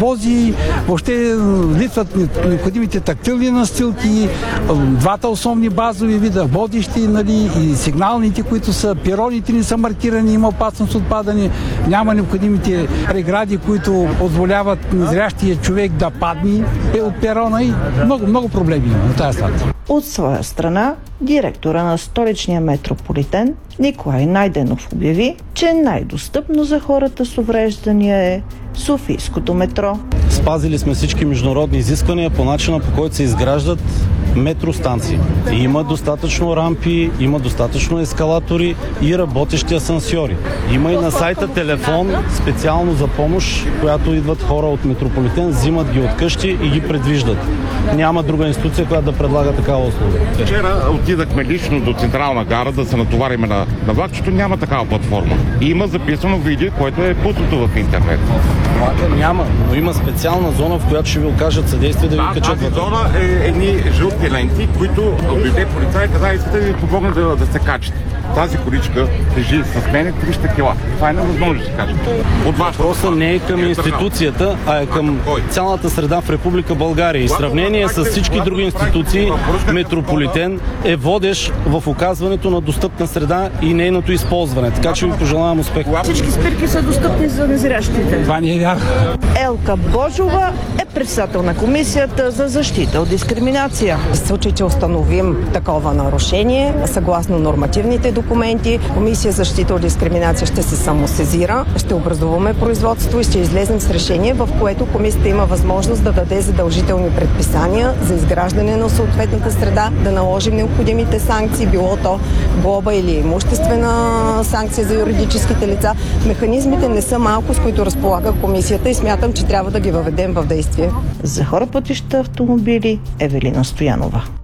обози, въобще липсват необходимите тактилни настилки, двата основни базови вида, водещи, нали, и сигналните, които са, пироните не са маркирани, има опасност от падане, няма необходимите прегради, които позволяват незрящия човек да падне от перона и много проблеми има на тази станция. От своя страна, директора на столичния метрополитен Николай Найденов обяви, че най-достъпно за хората с увреждания е Софийското метро. Спазили сме всички международни изисквания по начина, по който се изграждат метростанции. Има достатъчно рампи, има достатъчно ескалатори и работещи асансьори. Има и на сайта телефон специално за помощ, която идват хора от метрополитен, взимат ги от къщи и ги предвиждат. Няма друга институция, която да предлага такава услуга. Вчера отидахме лично до Централна гара да се натовариме на влакчето, няма такава платформа. Има записано видео, което е пуснато в интернет. Няма, но има специална зона, в която ще ви окажат съдействие да ви качат. Тази зона е едни жълти ленти, които дойде полицай и каза, искате да ви помогна да се качите. Тази количка тежи с мен 300 кила. Това е невъзможно да се каже. Въпросът не е към институцията, а е към цялата среда в Република България. И сравнение с всички други институции, метрополитен е водещ в оказването на достъпна среда и нейното използване. Така че ви пожелавам успех. Всички спирки са достъпни за незрящите. Това не е вярно. Елка Божова е председател на Комисията за защита от дискриминация. В случай, че установим такова нарушение, съгласно нормативните документи, Комисия за защита от дискриминация ще се самосезира, ще образуваме производство и ще излезем с решение, в което комисията има възможност да даде задължителни предписания за изграждане на съответната среда, да наложим необходимите санкции, било то глоба или имуществена санкция за юридическите лица. Механизмите не са малко, с които разполага комисията и смятам, че трябва да ги въведем в действие. За хора, пътища, автомобили, Евелина Стоянова.